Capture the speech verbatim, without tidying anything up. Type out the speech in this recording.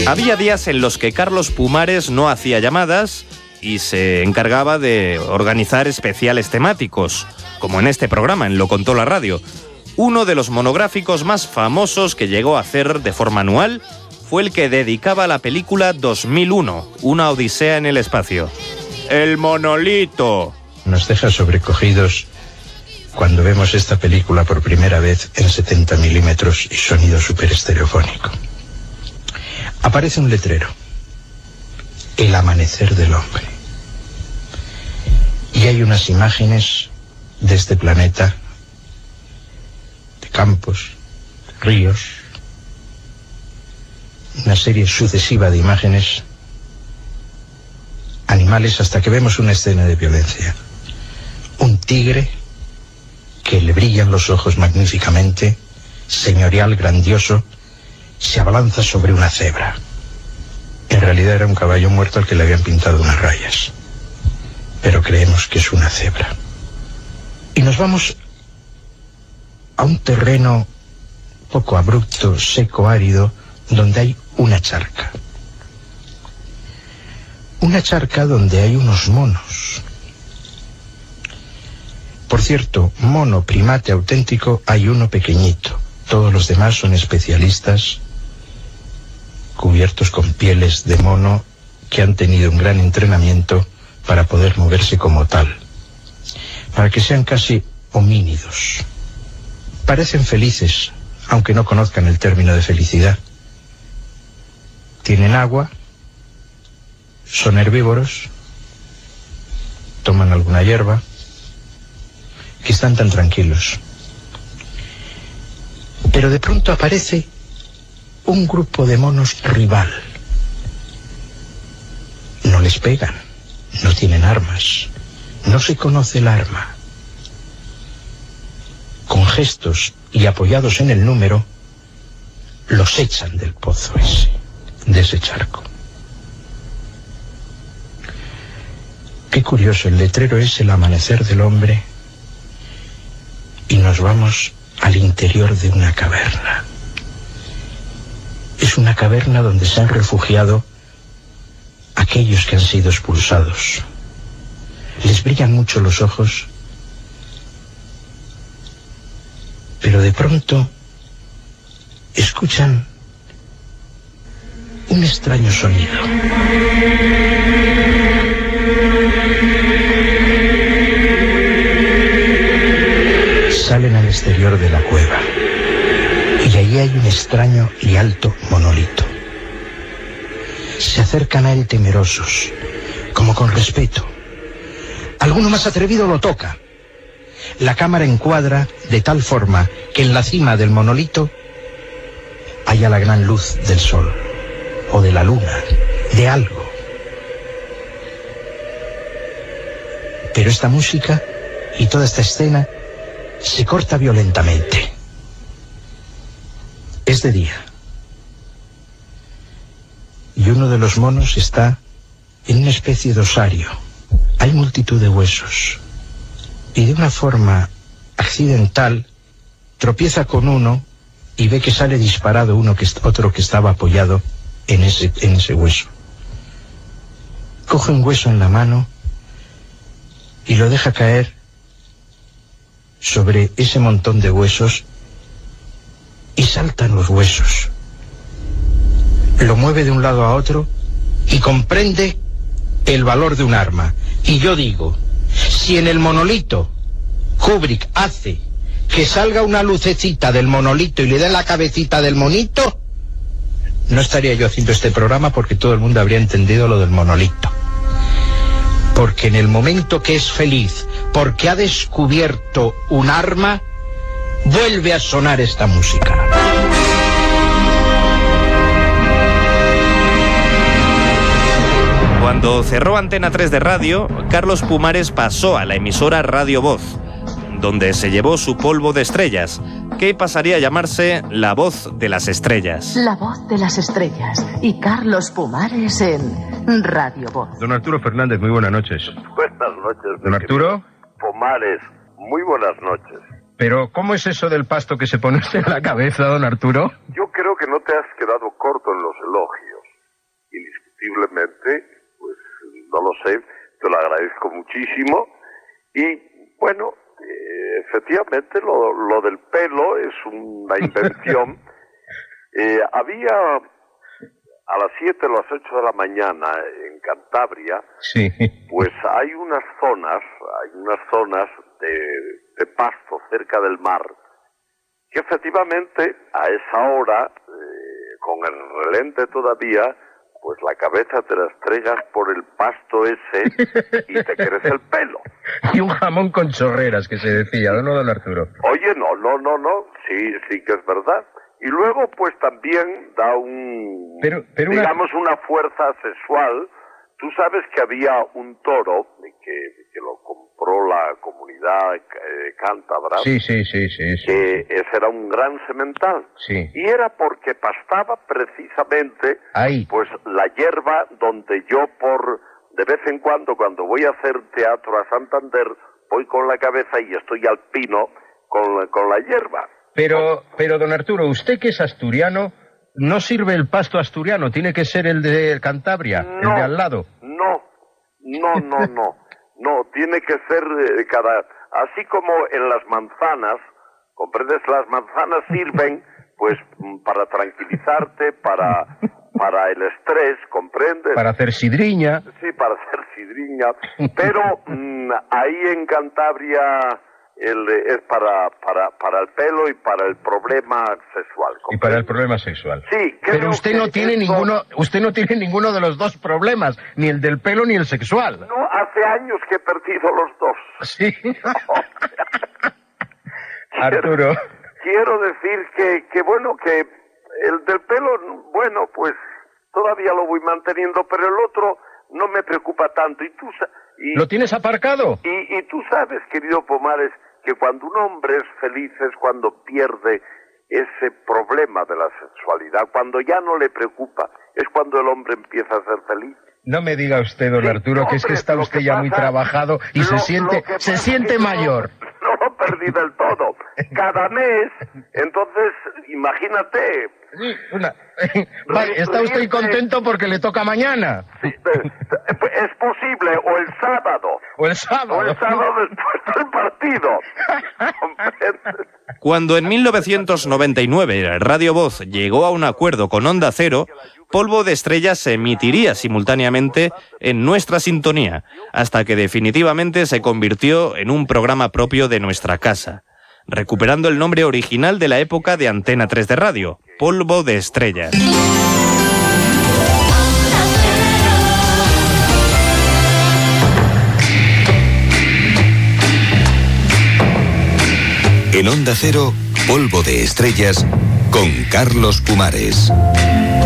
Había días en los que Carlos Pumares no hacía llamadas y se encargaba de organizar especiales temáticos, como en este programa, en Lo Contó la Radio. Uno de los monográficos más famosos que llegó a hacer de forma anual fue el que dedicaba a la película dos mil uno, Una odisea en el espacio. El monolito. Nos deja sobrecogidos cuando vemos esta película por primera vez en setenta milímetros y sonido súper estereofónico. Aparece un letrero. El amanecer del hombre. Y hay unas imágenes de este planeta, de campos, de ríos, una serie sucesiva de imágenes, animales, hasta que vemos una escena de violencia. Un tigre que le brillan los ojos magníficamente, señorial, grandioso, se abalanza sobre una cebra. En realidad era un caballo muerto al que le habían pintado unas rayas, pero creemos que es una cebra. Y nos vamos a un terreno poco abrupto, seco, árido, donde hay una charca. Una charca donde hay unos monos. Por cierto, mono primate auténtico hay uno pequeñito. Todos los demás son especialistas cubiertos con pieles de mono que han tenido un gran entrenamiento para poder moverse como tal, para que sean casi homínidos. Parecen felices, aunque no conozcan el término de felicidad. Tienen agua, son herbívoros, toman alguna hierba, que están tan tranquilos. Pero de pronto aparece un grupo de monos rival. No les pegan, no tienen armas, no se conoce el arma. Con gestos y apoyados en el número, los echan del pozo ese, de ese charco. Qué curioso, el letrero es el amanecer del hombre y nos vamos al interior de una caverna. Es una caverna donde se han refugiado aquellos que han sido expulsados. Les brillan mucho los ojos, pero de pronto escuchan un extraño sonido. Salen al exterior de la cueva y allí hay un extraño y alto monolito. Se acercan a él temerosos, como con respeto. Alguno más atrevido lo toca. La cámara encuadra de tal forma que en la cima del monolito haya la gran luz del sol, o de la luna, de algo. Pero esta música y toda esta escena se corta violentamente. Es de día. Y uno de los monos está en una especie de osario. Hay multitud de huesos. Y de una forma accidental tropieza con uno y ve que sale disparado uno que otro que estaba apoyado en ese, en ese hueso. Coge un hueso en la mano y lo deja caer sobre ese montón de huesos y saltan los huesos. Lo mueve de un lado a otro y comprende el valor de un arma. Y yo digo, si en el monolito Kubrick hace que salga una lucecita del monolito y le dé la cabecita del monito, no estaría yo haciendo este programa porque todo el mundo habría entendido lo del monolito. Porque en el momento que es feliz, porque ha descubierto un arma, vuelve a sonar esta música. Cuando cerró Antena tres de Radio, Carlos Pumares pasó a la emisora Radio Voz, donde se llevó su polvo de estrellas, que pasaría a llamarse La Voz de las Estrellas. La Voz de las Estrellas y Carlos Pumares en Radio Voz. Don Arturo Fernández, muy buenas noches. Buenas noches. Don Arturo. Pumares, muy buenas noches. Pero, ¿cómo es eso del pasto que se pone en la cabeza, don Arturo? Yo creo que no te has quedado corto en los elogios. indiscutiblemente, pues no lo sé, te lo agradezco muchísimo. Y bueno, eh, efectivamente lo, lo del pelo es una invención. eh, había a las siete o las ocho de la mañana en Cantabria, Sí. pues hay unas zonas, hay unas zonas de, de pasto cerca del mar, que efectivamente a esa hora, eh, con el relente todavía, pues la cabeza te la estregas por el pasto ese y te crece el pelo. Y un jamón con chorreras, que se decía, ¿no, don Arturo? Oye, no, no, no, no, sí, sí que es verdad. Y luego, pues también da un, Pero- pero una- digamos, una fuerza sexual. Tú sabes que había un toro que, que lo compró la comunidad eh, cántabra, Sí, sí, sí, sí, sí. que ese era un gran semental. Sí. Y era porque pastaba precisamente, Ahí. pues, la hierba donde yo por, de vez en cuando, cuando voy a hacer teatro a Santander, voy con la cabeza y estoy alpino con, la- con la hierba. Pero, pero, don Arturo, usted que es asturiano, no sirve el pasto asturiano, tiene que ser el de Cantabria, el de al lado. No, no, no, no. No, tiene que ser eh, cada... Así como en las manzanas, ¿comprendes? Las manzanas sirven, pues, mm, para tranquilizarte, para, para el estrés, ¿comprendes? Para hacer sidriña. Sí, para hacer sidriña. Pero mm, ahí en Cantabria el, es para, para, para el pelo y para el problema sexual. Y para el ¿comprendes? problema sexual. Sí, creo Pero usted que no tiene esto- ninguno, usted no tiene ninguno de los dos problemas, ni el del pelo ni el sexual. No, hace años que he perdido los dos. Sí. Arturo. Quiero decir que, que, bueno, que el del pelo, bueno, pues todavía lo voy manteniendo, pero el otro no me preocupa tanto. Y tú, sa- y, ¿Lo tienes aparcado? y, y tú sabes, querido Pomares, que cuando un hombre es feliz es cuando pierde ese problema de la sexualidad, cuando ya no le preocupa, es cuando el hombre empieza a ser feliz. No me diga usted, don Sí, Arturo, que es que hombre, está lo usted que ya muy pasa- trabajado y lo- se lo siente, que se pasa siente es que no- mayor. No lo perdí del todo. Cada mes, entonces, imagínate. Sí, una- Vale, está usted Ríete. contento porque le toca mañana. Sí, eh, es posible, o el sábado, O el sábado. o el sábado después del partido. ¿Comprendes? Cuando en mil novecientos noventa y nueve Radio Voz llegó a un acuerdo con Onda Cero, Polvo de Estrellas se emitiría simultáneamente en nuestra sintonía, hasta que definitivamente se convirtió en un programa propio de nuestra casa, recuperando el nombre original de la época de Antena tres de Radio, Polvo de Estrellas. En Onda Cero, Polvo de Estrellas con Carlos Pumares.